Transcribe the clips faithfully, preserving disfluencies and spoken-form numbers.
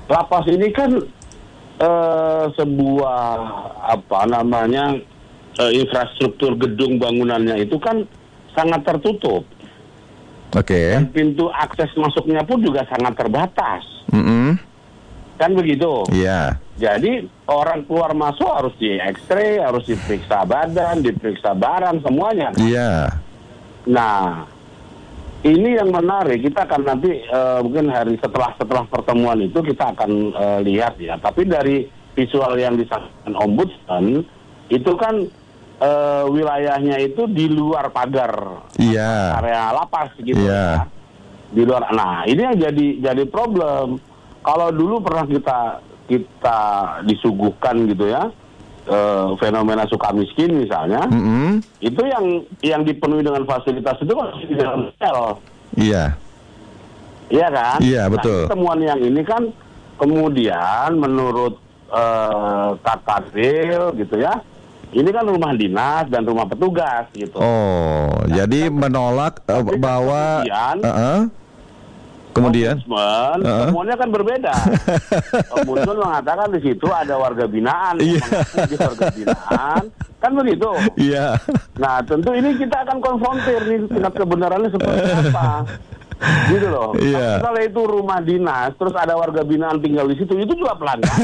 lapas ini kan uh, sebuah apa namanya uh, infrastruktur gedung bangunannya itu kan sangat tertutup. Oke. Okay. Dan pintu akses masuknya pun juga sangat terbatas. Mm-hmm. Kan begitu? Iya. Yeah. Jadi orang keluar masuk harus di X-ray, harus diperiksa badan, diperiksa barang, semuanya. Iya. Yeah. Nah, ini yang menarik. Kita akan nanti uh, mungkin hari setelah setelah pertemuan itu kita akan uh, lihat ya. Tapi dari visual yang disampaikan Ombudsman itu kan uh, wilayahnya itu di luar pagar yeah. area lapas gitu yeah. ya. Di luar. Nah, ini yang jadi jadi problem. Kalau dulu pernah kita kita disuguhkan gitu ya, e, fenomena suka miskin misalnya, mm-hmm. itu yang yang dipenuhi dengan fasilitas itu kan di dalam sel. Iya. Iya kan? Iya, betul. Nah, temuan yang ini kan kemudian menurut e, Kakadil gitu ya, ini kan rumah dinas dan rumah petugas gitu. Oh, nah, jadi kan, menolak uh, bahwa kemudian, uh-uh. Kemudian, Ombudsman, uh-huh. temuannya kan berbeda. Ombudsman mengatakan di situ ada warga binaan, yang mengaku dia warga binaan, kan begitu. Iya. Nah, tentu ini kita akan konfrontir nih tingkat kebenarannya seperti apa, gitu loh. Iya. Kalau itu rumah dinas, terus ada warga binaan tinggal di situ, itu juga pelanggaran.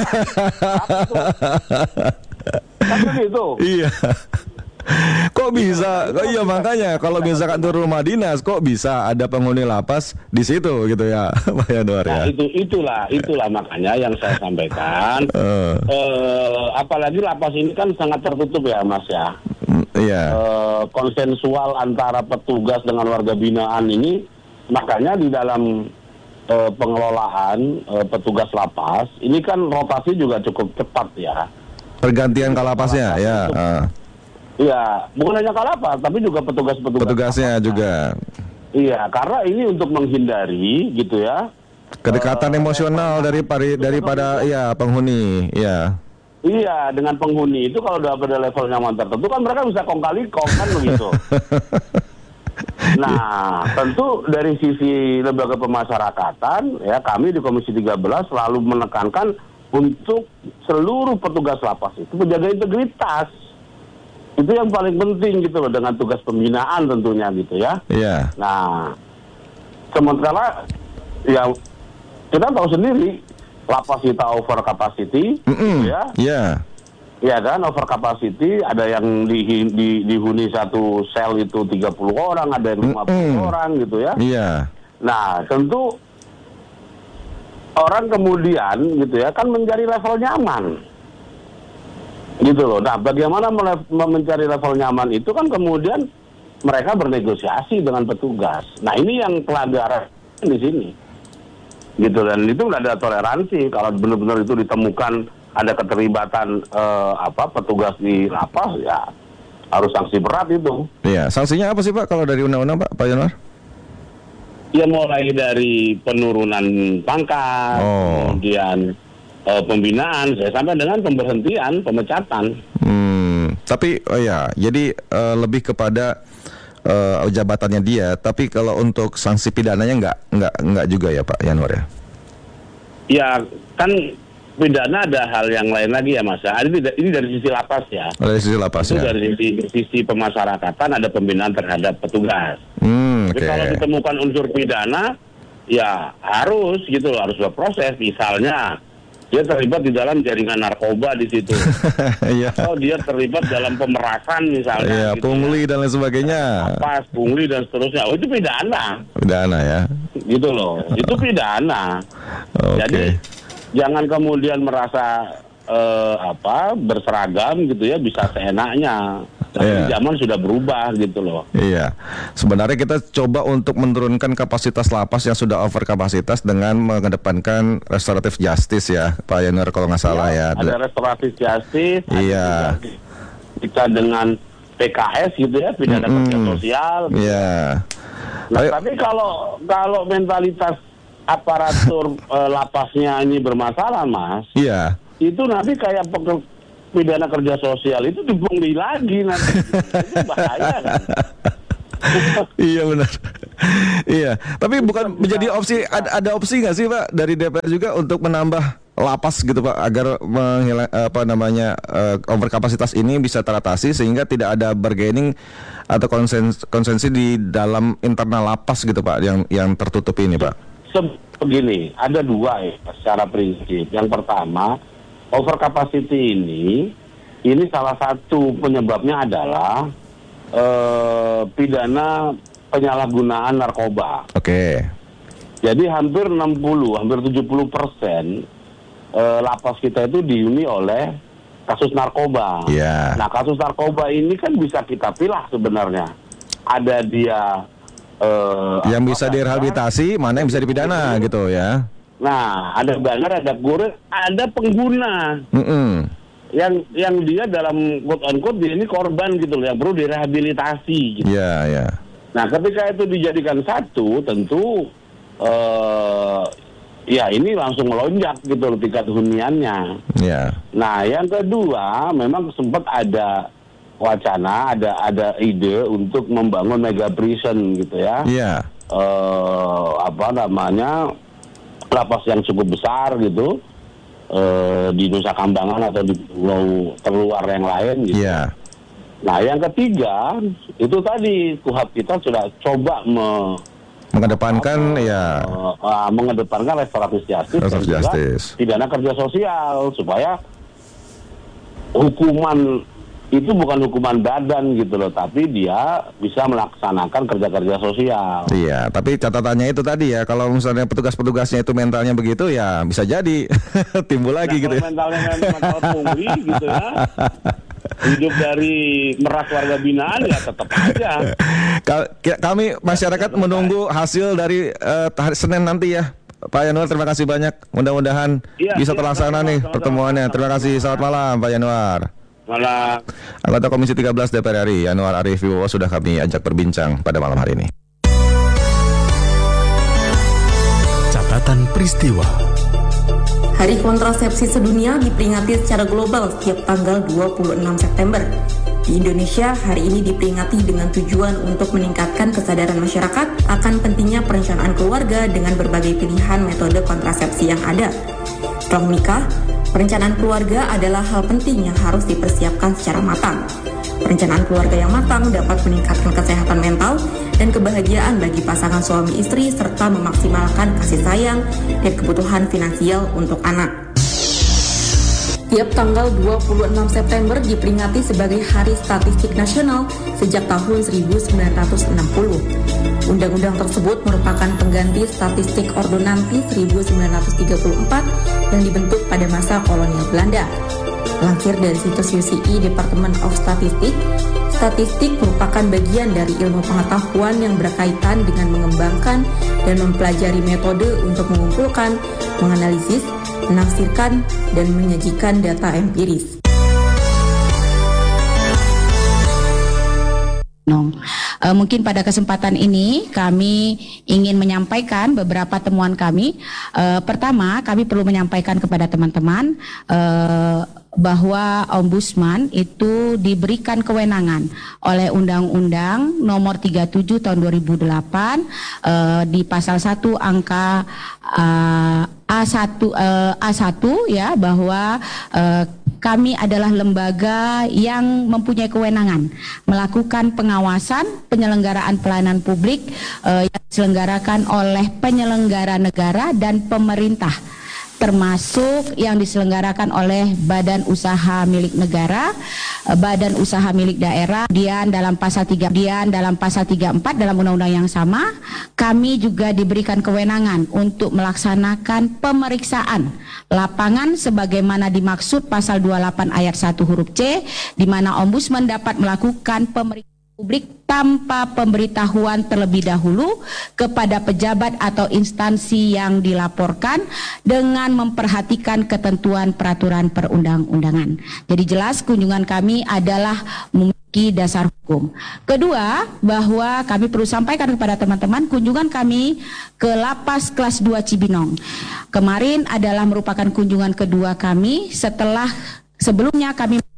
Kan begitu. Iya. Kok bisa? Kok iya makanya kalau misalkan itu rumah dinas, kok bisa ada penghuni lapas di situ gitu ya, Pak Yanuar ya? Nah, itu itulah itulah makanya yang saya sampaikan. Uh. Uh, apalagi lapas ini kan sangat tertutup ya, Mas ya. Iya. Yeah. Uh, konsensual antara petugas dengan warga binaan ini, makanya di dalam uh, pengelolaan uh, petugas lapas ini kan rotasi juga cukup cepat ya. Pergantian kalapasnya ya. Uh. Iya, bukan hanya kalapas, tapi juga petugas-petugas. Petugasnya lapasnya juga. Iya, karena ini untuk menghindari, gitu ya. Kedekatan uh, emosional dari pari, daripada ya penghuni, ya. Iya, dengan penghuni itu kalau udah pada level nyaman tertentu kan mereka bisa kong kali kong kan begitu. Nah, tentu dari sisi lembaga pemasyarakatan, ya kami di Komisi tiga belas selalu menekankan untuk seluruh petugas lapas itu menjaga integritas. Itu yang paling penting gitu loh, dengan tugas pembinaan tentunya gitu ya. Iya. Yeah. Nah, sementara ya kita tahu sendiri lapas kita over capacity, mm-hmm. gitu ya. Iya. Yeah. Iya kan, over capacity, ada yang di, di, dihuni satu sel itu tiga puluh orang, ada yang lima puluh mm-hmm. orang gitu ya. Iya. Yeah. Nah, tentu orang kemudian gitu ya kan mencari level nyaman. Gitu loh. Nah, bagaimana mele- mencari level nyaman itu kan kemudian mereka bernegosiasi dengan petugas. Nah, ini yang pelanggaran di sini. Gitu, dan itu nggak ada toleransi kalau benar-benar itu ditemukan ada keterlibatan eh, apa petugas di lapas, ya harus sanksi berat itu. Iya, sanksinya apa sih Pak kalau dari undang-undang Pak, Pak Yanuar? Ya mulai dari penurunan pangkat, oh. kemudian Uh, pembinaan, saya sampai dengan pemberhentian, pemecatan. Hmm, tapi oh ya, jadi uh, lebih kepada uh, jabatannya dia. Tapi kalau untuk sanksi pidananya nggak, nggak, nggak juga ya Pak Yanuar ya? Ya kan pidana ada hal yang lain lagi ya Mas. Ini, ini dari sisi lapas ya. Dari sisi lapas ya. Itu dari sisi, sisi pemasyarakatan ada pembinaan terhadap petugas. Hmm, Tapi okay. kalau ditemukan unsur pidana, ya harus gitu, harus berproses. Misalnya dia terlibat di dalam jaringan narkoba di situ, yeah. atau dia terlibat dalam pemerasan misalnya, yeah, gitu pungli ya. dan lain sebagainya, pas pungli dan seterusnya, oh itu pidana, pidana ya, gitu loh, itu pidana. Okay. Jadi jangan kemudian merasa eh, apa berseragam gitu ya, bisa seenaknya. Tapi yeah. zaman sudah berubah gitu loh. Iya, sebenarnya kita coba untuk menurunkan kapasitas lapas yang sudah over kapasitas dengan mengedepankan restoratif justice ya, Pak Yanuar kalau nggak salah ya. ya. Ada restoratif justice. Iya. Ada kita dengan P K S gitu ya, pidana mm-hmm. kerja sosial. Iya. Gitu. Yeah. Nah, Ayo. tapi kalau kalau mentalitas aparatur uh, lapasnya ini bermasalah, Mas. Iya. Itu nanti kayak pekerja pidana kerja sosial itu dipungli lagi nanti. Itu bahaya kan. Iya benar. Iya, tapi bukan menjadi opsi, ada, ada opsi nggak sih Pak dari D P R juga untuk menambah lapas gitu Pak, agar menghilang apa namanya uh, overkapasitas ini bisa teratasi sehingga tidak ada bargaining atau konsensi, konsensi di dalam internal lapas gitu Pak yang yang tertutup ini Pak. Begini, ada dua ya secara prinsip. Yang pertama, overcapacity ini ini salah satu penyebabnya adalah uh, pidana penyalahgunaan narkoba. Oke. Okay. Jadi hampir enam puluh, hampir tujuh puluh persen eh, lapas kita itu dihuni oleh kasus narkoba. Yeah. Nah, kasus narkoba ini kan bisa kita pilah sebenarnya. Ada dia eh, yang bisa direhabilitasi, mana yang bisa dipidana gitu ya. Nah, ada bandar, ada kurir, ada pengguna. Mm-mm. Yang yang dia dalam quote on quote dia ini korban gitu loh, yang perlu direhabilitasi gitu. Iya, yeah, iya. Yeah. Nah, ketika itu dijadikan satu, tentu uh, ya ini langsung melonjak gitu loh tingkat huniannya. Iya. Yeah. Nah, yang kedua, memang sempat ada wacana, ada ada ide untuk membangun mega prison gitu ya. Iya. Yeah. Uh, apa namanya, lapas yang cukup besar gitu uh, di Nusa Kambangan atau di pulau terluar yang lain gitu. Iya. Yeah. Nah, yang ketiga itu tadi Kuhap kita sudah coba me, mengedepankan apa, ya uh, uh, mengedepankan restoratif justice dan juga pidana kerja sosial supaya hukuman itu bukan hukuman badan gitu loh, tapi dia bisa melaksanakan kerja-kerja sosial. Iya, tapi catatannya itu tadi ya, kalau misalnya petugas-petugasnya itu mentalnya begitu ya bisa jadi timbul lagi nah, gitu. Kalau mentalnya mental pungli gitu ya. Hidup dari meras warga binaan ya tetap aja. Kami masyarakat menunggu hasil dari uh, hari Senin nanti ya, Pak Yanuar. Terima kasih banyak. Mudah-mudahan ya, bisa ya, terlaksana nih sama, pertemuannya. Sama, terima kasih. Selamat malam, Pak Yanuar. Malam. Anggota Komisi tiga belas D P R R I Yanuar Arif Wibowo sudah kami ajak berbincang pada malam hari ini. Catatan peristiwa. Hari Kontrasepsi Sedunia diperingati secara global setiap tanggal dua puluh enam September. Di Indonesia, hari ini diperingati dengan tujuan untuk meningkatkan kesadaran masyarakat akan pentingnya perencanaan keluarga dengan berbagai pilihan metode kontrasepsi yang ada. Setelah menikah, perencanaan keluarga adalah hal penting yang harus dipersiapkan secara matang. Perencanaan keluarga yang matang dapat meningkatkan kesehatan mental dan kebahagiaan bagi pasangan suami istri serta memaksimalkan kasih sayang dan kebutuhan finansial untuk anak. Tiap tanggal dua puluh enam September diperingati sebagai Hari Statistik Nasional sejak tahun seribu sembilan ratus enam puluh. Undang-undang tersebut merupakan pengganti Statistik Ordonansi seribu sembilan ratus tiga puluh empat yang dibentuk pada masa kolonial Belanda. Lansir dari situs U C I Department of Statistics, statistik merupakan bagian dari ilmu pengetahuan yang berkaitan dengan mengembangkan dan mempelajari metode untuk mengumpulkan, menganalisis, menafsirkan, dan menyajikan data empiris. Uh, mungkin pada kesempatan ini kami ingin menyampaikan beberapa temuan kami. Uh, pertama, kami perlu menyampaikan kepada teman-teman uh, bahwa Ombudsman itu diberikan kewenangan oleh Undang-Undang Nomor tiga puluh tujuh Tahun dua ribu delapan uh, di pasal satu angka uh, A satu uh, A satu ya, bahwa uh, kami adalah lembaga yang mempunyai kewenangan melakukan pengawasan penyelenggaraan pelayanan publik uh, yang diselenggarakan oleh penyelenggara negara dan pemerintah, termasuk yang diselenggarakan oleh badan usaha milik negara, badan usaha milik daerah. Kemudian dalam pasal tiga, kemudian dalam pasal tiga puluh empat dalam undang-undang yang sama, kami juga diberikan kewenangan untuk melaksanakan pemeriksaan lapangan sebagaimana dimaksud pasal dua puluh delapan ayat satu huruf C, di mana Ombudsman dapat melakukan pemeriksaan publik tanpa pemberitahuan terlebih dahulu kepada pejabat atau instansi yang dilaporkan dengan memperhatikan ketentuan peraturan perundang-undangan. Jadi jelas kunjungan kami adalah memiliki dasar hukum. Kedua, bahwa kami perlu sampaikan kepada teman-teman, kunjungan kami ke Lapas Kelas dua Cibinong kemarin adalah merupakan kunjungan kedua kami setelah sebelumnya kami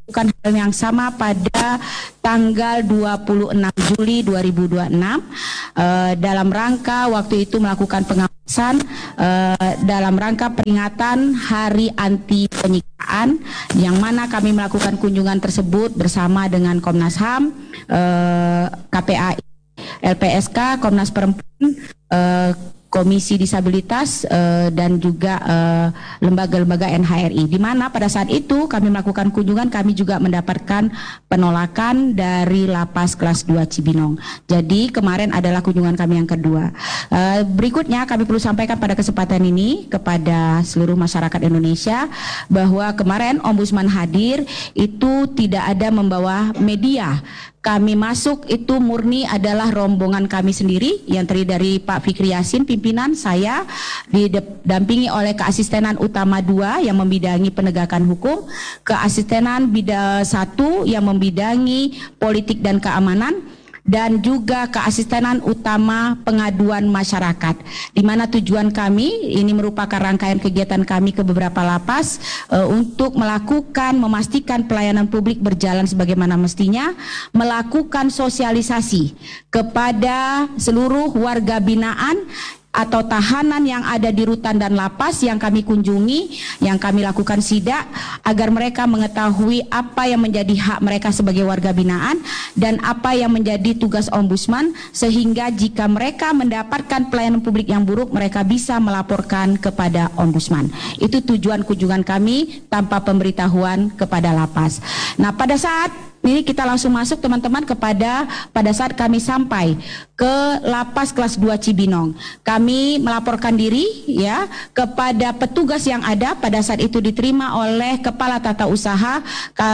melakukan hal yang sama pada tanggal dua puluh enam Juli dua ribu dua puluh enam uh, dalam rangka waktu itu melakukan pengawasan uh, dalam rangka peringatan Hari Anti Penyiksaan, yang mana kami melakukan kunjungan tersebut bersama dengan Komnas H A M, uh, K P A I, L P S K, Komnas Perempuan, uh, Komisi Disabilitas uh, dan juga uh, lembaga-lembaga N H R I, di mana pada saat itu kami melakukan kunjungan, kami juga mendapatkan penolakan dari Lapas Kelas dua Cibinong. Jadi kemarin adalah kunjungan kami yang kedua. Uh, berikutnya kami perlu sampaikan pada kesempatan ini kepada seluruh masyarakat Indonesia bahwa kemarin Ombudsman hadir itu tidak ada membawa media. Kami masuk itu murni adalah rombongan kami sendiri yang terdiri dari Pak Fikri Yasin, pimpinan, saya didampingi oleh keasistenan utama dua yang membidangi penegakan hukum, keasistenan bidang satu yang membidangi politik dan keamanan, dan juga keasistenan utama pengaduan masyarakat, di mana tujuan kami ini merupakan rangkaian kegiatan kami ke beberapa lapas e, untuk melakukan memastikan pelayanan publik berjalan sebagaimana mestinya, melakukan sosialisasi kepada seluruh warga binaan atau tahanan yang ada di rutan dan lapas yang kami kunjungi, yang kami lakukan sidak, agar mereka mengetahui apa yang menjadi hak mereka sebagai warga binaan dan apa yang menjadi tugas ombudsman, sehingga jika mereka mendapatkan pelayanan publik yang buruk, mereka bisa melaporkan kepada ombudsman. Itu tujuan kunjungan kami tanpa pemberitahuan kepada lapas. Nah, pada saat ini kita langsung masuk teman-teman kepada pada saat kami sampai ke Lapas Kelas dua Cibinong. Kami melaporkan diri ya kepada petugas yang ada, pada saat itu diterima oleh Kepala Tata Usaha ke,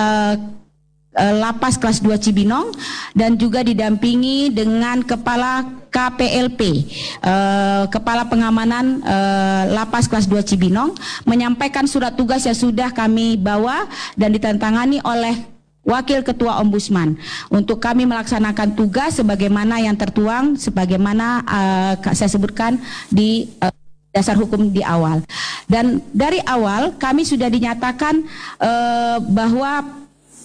Lapas Kelas dua Cibinong dan juga didampingi dengan Kepala K P L P, eh, Kepala Pengamanan eh, Lapas Kelas dua Cibinong, menyampaikan surat tugas yang sudah kami bawa dan ditandatangani oleh Wakil Ketua Ombudsman untuk kami melaksanakan tugas sebagaimana yang tertuang, sebagaimana uh, saya sebutkan di uh, dasar hukum di awal. Dan dari awal kami sudah dinyatakan uh, bahwa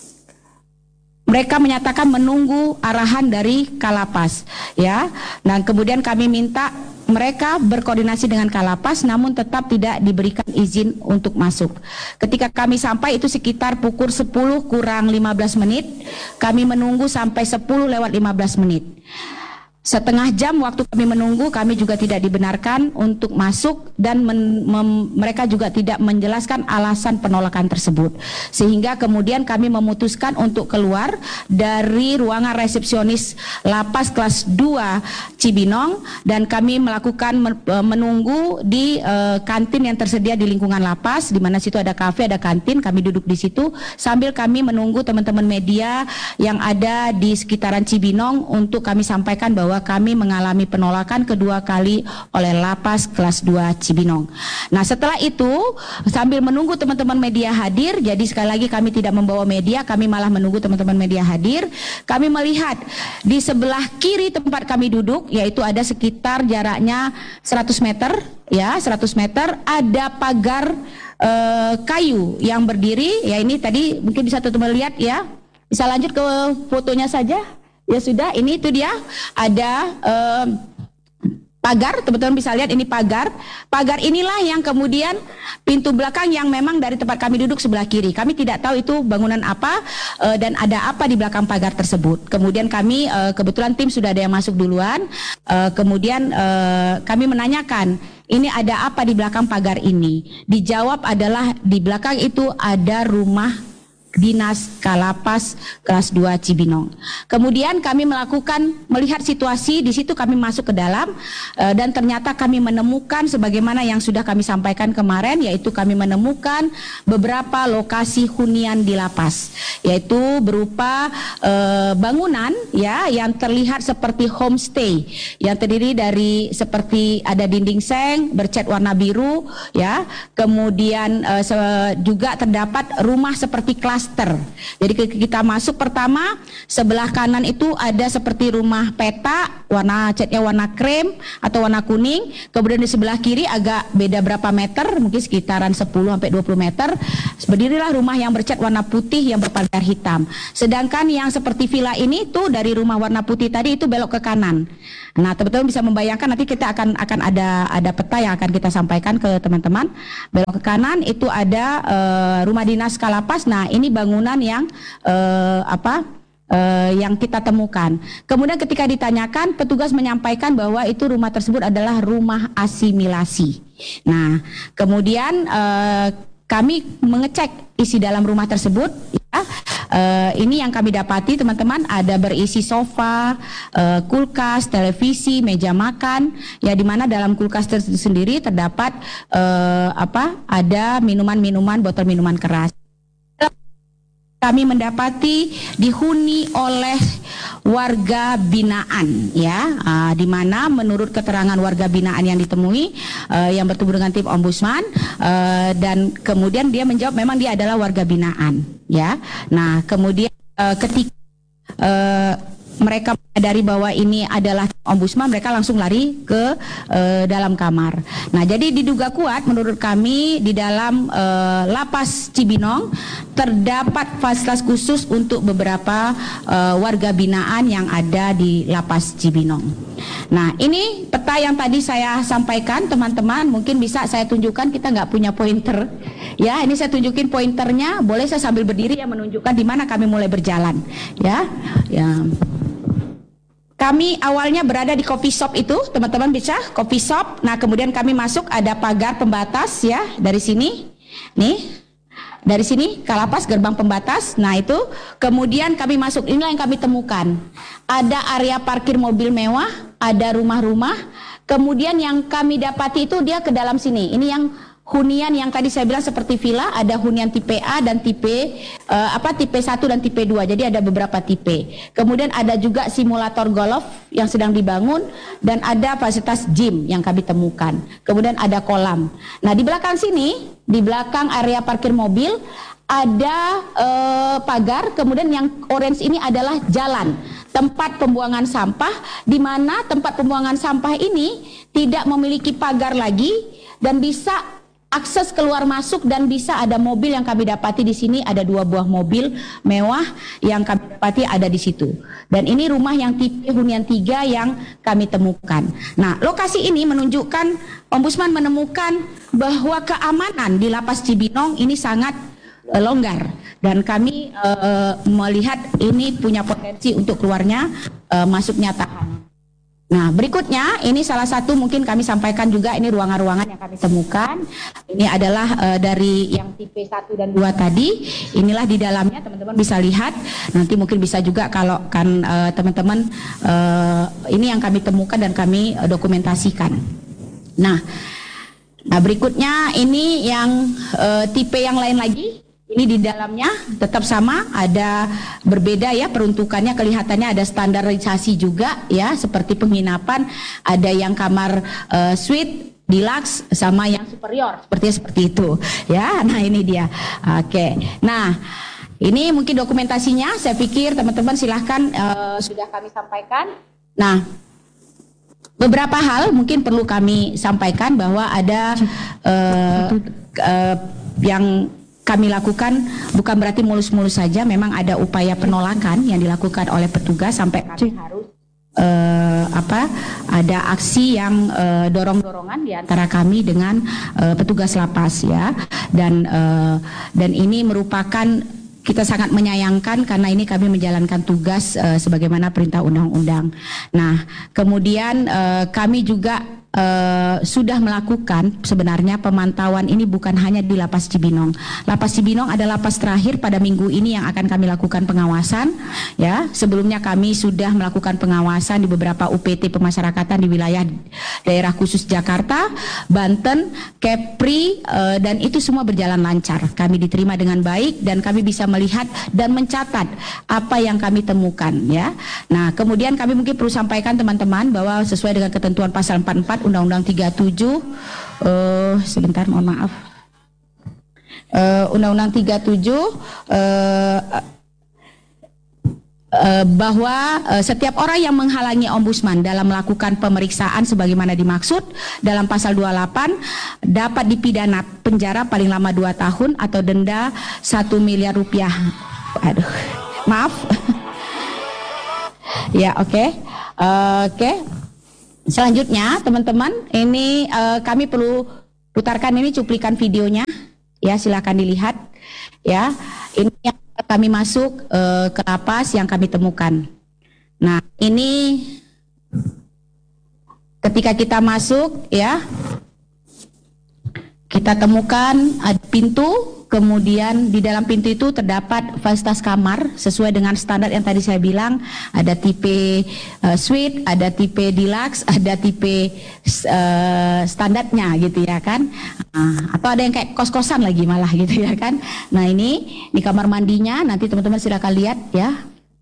mereka menyatakan menunggu arahan dari Kalapas, ya. Dan kemudian kami minta mereka berkoordinasi dengan Kalapas, namun tetap tidak diberikan izin untuk masuk. Ketika kami sampai itu sekitar pukul sepuluh kurang lima belas menit, kami menunggu sampai sepuluh lewat lima belas menit. Setengah jam waktu kami menunggu, kami juga tidak dibenarkan untuk masuk dan men, mem, mereka juga tidak menjelaskan alasan penolakan tersebut. Sehingga kemudian kami memutuskan untuk keluar dari ruangan resepsionis Lapas Kelas dua Cibinong dan kami melakukan menunggu di uh, kantin yang tersedia di lingkungan lapas, di mana situ ada kafe, ada kantin. Kami duduk di situ sambil kami menunggu teman-teman media yang ada di sekitaran Cibinong untuk kami sampaikan bahwa kami mengalami penolakan kedua kali oleh Lapas Kelas dua Cibinong. Nah, setelah itu sambil menunggu teman-teman media hadir, jadi sekali lagi kami tidak membawa media, kami malah menunggu teman-teman media hadir. Kami melihat di sebelah kiri tempat kami duduk, yaitu ada sekitar jaraknya seratus meter, ya seratus meter, ada pagar eh, kayu yang berdiri. Ya, ini tadi mungkin bisa teman-teman lihat ya. Bisa lanjut ke fotonya saja. Ya sudah, ini itu dia ada eh, pagar, teman-teman bisa lihat ini pagar. Pagar inilah yang kemudian pintu belakang yang memang dari tempat kami duduk sebelah kiri. Kami tidak tahu itu bangunan apa eh, dan ada apa di belakang pagar tersebut. Kemudian kami eh, kebetulan tim sudah ada yang masuk duluan. Eh, kemudian eh, kami menanyakan, ini ada apa di belakang pagar ini? Dijawab adalah di belakang itu ada rumah Dinas Kalapas Kelas dua Cibinong. Kemudian kami melakukan melihat situasi di situ, kami masuk ke dalam e, dan ternyata kami menemukan sebagaimana yang sudah kami sampaikan kemarin, yaitu kami menemukan beberapa lokasi hunian di lapas, yaitu berupa e, bangunan ya yang terlihat seperti homestay yang terdiri dari seperti ada dinding seng bercat warna biru ya, kemudian e, se, juga terdapat rumah seperti kelas klaster. Jadi kita masuk pertama, sebelah kanan itu ada seperti rumah peta, warna catnya warna krem atau warna kuning. Kemudian di sebelah kiri agak beda berapa meter, mungkin sekitaran sepuluh sampai dua puluh meter. Berdirilah rumah yang bercat warna putih yang berpagar hitam. Sedangkan yang seperti villa ini tuh dari rumah warna putih tadi itu belok ke kanan. Nah, teman-teman bisa membayangkan, nanti kita akan akan ada ada peta yang akan kita sampaikan ke teman-teman. Belok ke kanan itu ada uh, rumah dinas Kalapas. Nah, ini bangunan yang uh, apa? Uh, yang kita temukan. Kemudian ketika ditanyakan, petugas menyampaikan bahwa itu rumah tersebut adalah rumah asimilasi. Nah, kemudian uh, kami mengecek isi dalam rumah tersebut. Ya, uh, ini yang kami dapati teman-teman, ada berisi sofa, uh, kulkas, televisi, meja makan. Ya, di mana dalam kulkas tersebut sendiri terdapat uh, apa? Ada minuman-minuman, botol minuman keras. Kami mendapati dihuni oleh warga binaan, ya, uh, di mana menurut keterangan warga binaan yang ditemui, uh, yang bertemu dengan tim ombudsman, uh, dan kemudian dia menjawab memang dia adalah warga binaan, ya. Nah, kemudian uh, ketika uh, mereka menyadari bahwa ini adalah ombudsman, mereka langsung lari ke uh, dalam kamar. Nah, jadi diduga kuat menurut kami di dalam uh, lapas Cibinong terdapat fasilitas khusus untuk beberapa uh, warga binaan yang ada di lapas Cibinong. Nah, ini peta yang tadi saya sampaikan teman-teman, mungkin bisa saya tunjukkan, kita nggak punya pointer. Ya, ini saya tunjukin pointernya, boleh saya sambil berdiri yang menunjukkan di mana kami mulai berjalan. Ya, ya. Kami awalnya berada di coffee shop itu, teman-teman bisa coffee shop. Nah, kemudian kami masuk, ada pagar pembatas ya dari sini, nih, dari sini Kalapas gerbang pembatas. Nah, itu kemudian kami masuk, inilah yang kami temukan. Ada area parkir mobil mewah, ada rumah-rumah. Kemudian yang kami dapati itu dia ke dalam sini. Ini yang hunian yang tadi saya bilang seperti villa, ada hunian tipe A dan tipe uh, apa tipe satu dan tipe dua. Jadi ada beberapa tipe. Kemudian ada juga simulator golf yang sedang dibangun dan ada fasilitas gym yang kami temukan. Kemudian ada kolam. Nah, di belakang sini, di belakang area parkir mobil ada uh, pagar, kemudian yang orange ini adalah jalan, tempat pembuangan sampah, di mana tempat pembuangan sampah ini tidak memiliki pagar lagi dan bisa akses keluar masuk, dan bisa ada mobil yang kami dapati di sini, ada dua buah mobil mewah yang kami dapati ada di situ. Dan ini rumah yang tipe hunian tiga yang kami temukan. Nah, lokasi ini menunjukkan ombudsman menemukan bahwa keamanan di lapas Cibinong ini sangat uh, longgar, dan kami uh, melihat ini punya potensi untuk keluarnya uh, masuknya tahanan. Nah, berikutnya ini salah satu mungkin kami sampaikan juga, ini ruangan-ruangan yang kami temukan. Ini adalah uh, dari yang tipe satu dan dua tadi. Inilah di dalamnya, teman-teman bisa lihat. Nanti mungkin bisa juga kalau kan uh, teman-teman uh, ini yang kami temukan dan kami uh, dokumentasikan. Nah, nah berikutnya ini yang uh, tipe yang lain lagi. Ini di dalamnya tetap sama, ada berbeda ya peruntukannya, kelihatannya ada standarisasi juga ya, seperti penginapan, ada yang kamar uh, suite, deluxe, sama yang superior, seperti seperti itu ya. Nah, ini dia. Oke. Nah, ini mungkin dokumentasinya, saya pikir teman-teman silahkan uh, sudah kami sampaikan. Nah, beberapa hal mungkin perlu kami sampaikan bahwa ada uh, uh, yang kami lakukan bukan berarti mulus-mulus saja, memang ada upaya penolakan yang dilakukan oleh petugas sampai kami harus uh, apa ada aksi yang uh, dorong-dorongan di antara kami dengan uh, petugas lapas ya, dan uh, dan ini merupakan, kita sangat menyayangkan karena ini kami menjalankan tugas uh, sebagaimana perintah undang-undang. Nah, kemudian uh, kami juga Uh, sudah melakukan sebenarnya pemantauan ini bukan hanya di Lapas Cibinong. Lapas Cibinong adalah lapas terakhir pada minggu ini yang akan kami lakukan pengawasan. Ya, sebelumnya kami sudah melakukan pengawasan di beberapa U P T pemasyarakatan di wilayah daerah khusus Jakarta, Banten, Kepri, uh, dan itu semua berjalan lancar. Kami diterima dengan baik dan kami bisa melihat dan mencatat apa yang kami temukan. Ya, nah kemudian kami mungkin perlu sampaikan teman-teman bahwa sesuai dengan ketentuan pasal empat puluh empat Undang-Undang tiga puluh tujuh, uh, sebentar mohon maaf, uh, Undang-Undang tiga puluh tujuh uh, uh, bahwa uh, setiap orang yang menghalangi ombudsman dalam melakukan pemeriksaan sebagaimana dimaksud dalam pasal dua puluh delapan dapat dipidana penjara paling lama dua tahun atau denda satu miliar rupiah. Aduh, maaf. Ya, oke. Okay. Uh, oke. Okay. Selanjutnya, teman-teman, ini uh, kami perlu putarkan ini cuplikan videonya. Ya, silakan dilihat. Ya, ini yang kami masuk uh, ke lapas yang kami temukan. Nah, ini ketika kita masuk, ya, kita temukan ada pintu. Kemudian di dalam pintu itu terdapat fasilitas kamar sesuai dengan standar yang tadi saya bilang. Ada tipe uh, suite, ada tipe deluxe, ada tipe uh, standarnya gitu ya kan. Uh, atau ada yang kayak kos-kosan lagi malah gitu ya kan. Nah ini di kamar mandinya nanti teman-teman silakan lihat ya.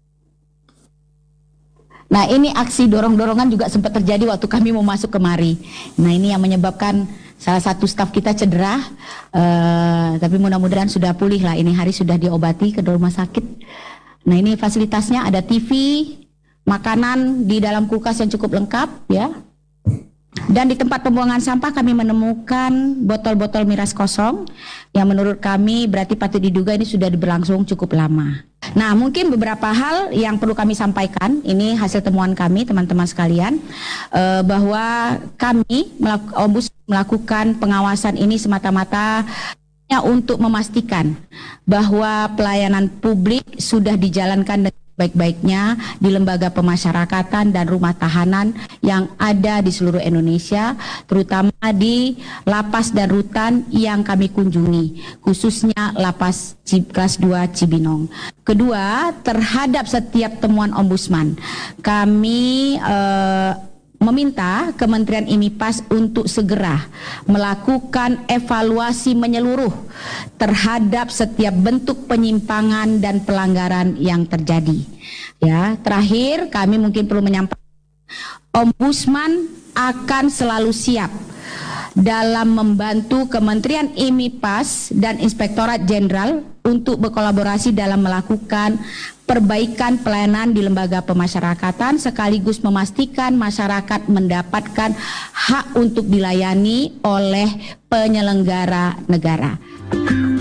Nah ini aksi dorong-dorongan juga sempat terjadi waktu kami mau masuk kemari. Nah ini yang menyebabkan salah satu staf kita cedera, uh, tapi mudah-mudahan sudah pulih lah. Ini hari sudah diobati ke rumah sakit. Nah ini fasilitasnya ada T V, makanan di dalam kulkas yang cukup lengkap ya. Dan di tempat pembuangan sampah kami menemukan botol-botol miras kosong yang menurut kami berarti patut diduga ini sudah berlangsung cukup lama. Nah mungkin beberapa hal yang perlu kami sampaikan, ini hasil temuan kami teman-teman sekalian, eh, bahwa kami melaku, Ombudsman melakukan pengawasan ini semata-mata untuk memastikan bahwa pelayanan publik sudah dijalankan dengan baik-baiknya di lembaga pemasyarakatan dan rumah tahanan yang ada di seluruh Indonesia, terutama di lapas dan rutan yang kami kunjungi, khususnya lapas kelas dua Cibinong. Kedua, terhadap setiap temuan ombudsman, kami eh, meminta Kementerian IMIPAS untuk segera melakukan evaluasi menyeluruh terhadap setiap bentuk penyimpangan dan pelanggaran yang terjadi. Ya, terakhir kami mungkin perlu menyampaikan, Ombudsman akan selalu siap dalam membantu Kementerian IMIPAS dan Inspektorat Jenderal untuk berkolaborasi dalam melakukan perbaikan pelayanan di lembaga pemasyarakatan sekaligus memastikan masyarakat mendapatkan hak untuk dilayani oleh penyelenggara negara.